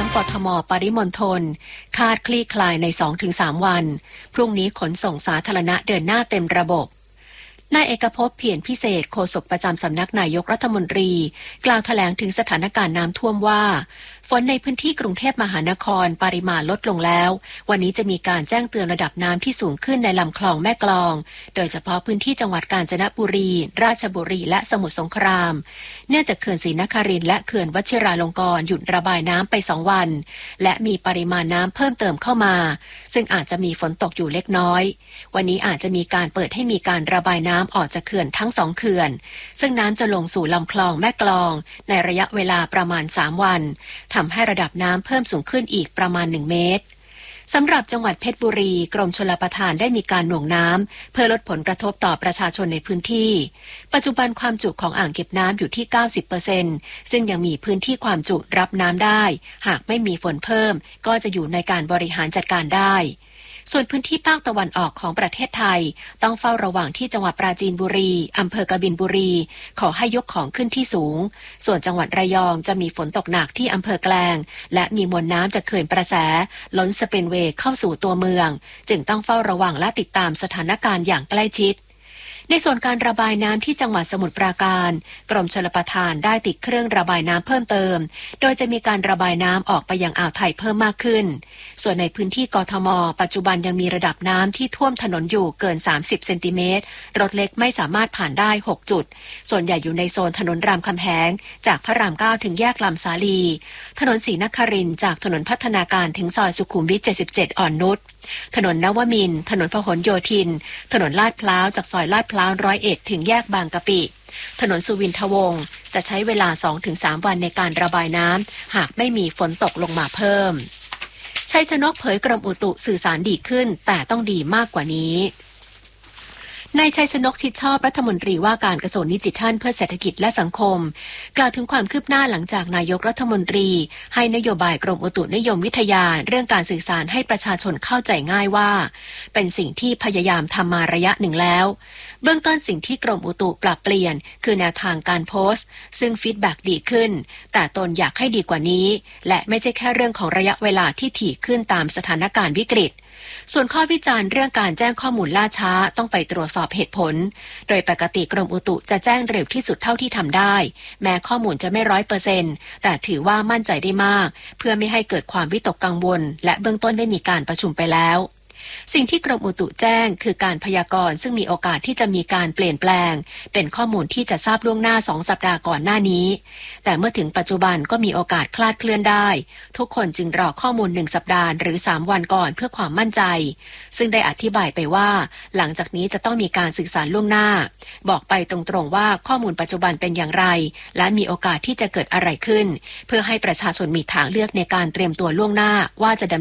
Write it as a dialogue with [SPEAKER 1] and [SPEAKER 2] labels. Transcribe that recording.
[SPEAKER 1] กทม.ปริมณฑลคาดคลี่คลายใน 2-3 วันพรุ่งนี้ขนส่งสาธารณะเดินหน้าเต็มระบบนายเอกภพ เพียรพิเศษโฆษกประจำสำนักนายกรัฐมนตรีกล่าวแถลงถึงสถานการณ์น้ำท่วมว่าฝนในพื้นที่กรุงเทพมหานครปริมาณลดลงแล้ววันนี้จะมีการแจ้งเตือนระดับน้ำที่สูงขึ้นในลำคลองแม่กลองโดยเฉพาะพื้นที่จังหวัดกาญจนบุรีราชบุรีและสมุทรสงครามเนื่องจากเขื่อนศรีนครินทร์และเขื่อนวชิราลงกรณ์หยุดระบายน้ำไป2 วันและมีปริมาณน้ำเพิ่มเติมเข้ามาซึ่งอาจจะมีฝนตกอยู่เล็กน้อยวันนี้อาจจะมีการเปิดให้มีการระบายน้ำออกจากเขื่อนทั้ง2 เขื่อนซึ่งน้ำจะลงสู่ลำคลองแม่กลองในระยะเวลาประมาณ3 วันทำให้ระดับน้ำเพิ่มสูงขึ้นอีกประมาณ1 เมตรสำหรับจังหวัดเพชรบุรีกรมชลประทานได้มีการหน่วงน้ำเพื่อลดผลกระทบต่อประชาชนในพื้นที่ปัจจุบันความจุของอ่างเก็บน้ำอยู่ที่ 90% ซึ่งยังมีพื้นที่ความจุรับน้ำได้หากไม่มีฝนเพิ่มก็จะอยู่ในการบริหารจัดการได้ส่วนพื้นที่ภาคตะวันออกของประเทศไทยต้องเฝ้าระวังที่จังหวัดปราจีนบุรีอำเภอกบินบุรีขอให้ยกของขึ้นที่สูงส่วนจังหวัดระยองจะมีฝนตกหนักที่อำเภอแกลงและมีมวลน้ำจากเขื่อนประแสล้นสปรินเวย์เข้าสู่ตัวเมืองจึงต้องเฝ้าระวังและติดตามสถานการณ์อย่างใกล้ชิดในส่วนการระบายน้ำที่จังหวัดสมุทรปราการกรมชลประทานได้ติดเครื่องระบายน้ำเพิ่มเติมโดยจะมีการระบายน้ำออกไปยังอ่าวไทยเพิ่มมากขึ้นส่วนในพื้นที่กทม.ปัจจุบันยังมีระดับน้ำที่ท่วมถนนอยู่เกิน30 เซนติเมตรรถเล็กไม่สามารถผ่านได้6 จุดส่วนใหญ่อยู่ในโซนถนนรามคำแหงจากพระราม 9 ถึงแยกลำสาลีถนนศรีนครินทร์จากถนนพัฒนาการถึงซอยสุขุมวิท 77 อ่อนนุชถนนนวมินทร์ถนนพหลโยธินถนนลาดพร้าวจากซอยลาดพร้าว101 ถึงแยกบางกะปิถนนสุวินทวงศ์จะใช้เวลา 2-3 วันในการระบายน้ำหากไม่มีฝนตกลงมาเพิ่มชัยชนกเผยกรมอุตุสื่อสารดีขึ้นแต่ต้องดีมากกว่านี้นายชัยชนกชิดชอบรัฐมนตรีว่าการกระทรวงดิจิทัลเพื่อเศรษฐกิจและสังคมกล่าวถึงความคืบหน้าหลังจากนายกรัฐมนตรีให้นโยบายกรมอุตุนิยมวิทยาเรื่องการสื่อสารให้ประชาชนเข้าใจง่ายว่าเป็นสิ่งที่พยายามทำมาระยะหนึ่งแล้วเบื้องต้นสิ่งที่กรมอุตุปรับเปลี่ยนคือแนวทางการโพสต์ซึ่งฟีดแบ็กดีขึ้นแต่ตนอยากให้ดีกว่านี้และไม่ใช่แค่เรื่องของระยะเวลาที่ถี่ขึ้นตามสถานการณ์วิกฤตส่วนข้อวิจารณ์เรื่องการแจ้งข้อมูลล่าช้าต้องไปตรวจสอบเหตุผลโดยปกติกรมอุตุจะแจ้งเร็วที่สุดเท่าที่ทำได้แม้ข้อมูลจะไม่100%แต่ถือว่ามั่นใจได้มากเพื่อไม่ให้เกิดความวิตกกังวลและเบื้องต้นได้มีการประชุมไปแล้วสิ่งที่กรมอุตุแจ้งคือการพยากรณ์ซึ่งมีโอกาสที่จะมีการเปลี่ยนแปลงเป็นข้อมูลที่จะทราบล่วงหน้า2 สัปดาห์ก่อนหน้านี้แต่เมื่อถึงปัจจุบันก็มีโอกาสคลาดเคลื่อนได้ทุกคนจึงรอข้อมูล1 สัปดาห์หรือ3 วันก่อนเพื่อความมั่นใจซึ่งได้อธิบายไปว่าหลังจากนี้จะต้องมีการสื่อสารล่วงหน้าบอกไปตรงๆว่าข้อมูลปัจจุบันเป็นอย่างไรและมีโอกาสที่จะเกิดอะไรขึ้นเพื่อให้ประชาชนมีทางเลือกในการเตรียมตัวล่วงหน้าว่าจะ